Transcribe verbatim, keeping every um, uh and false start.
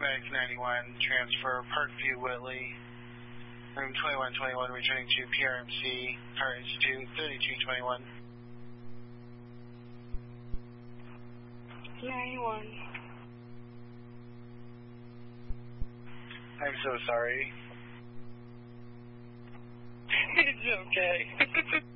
Medic ninety-one, transfer Parkview Whitley, room twenty-one twenty-one, returning to P R M C, R H two thirty-two twenty-one. ninety-one. I'm so sorry. It's okay.